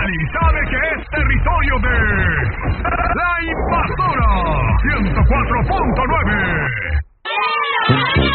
Mexicali sabe que es territorio de La Invasora 104.9.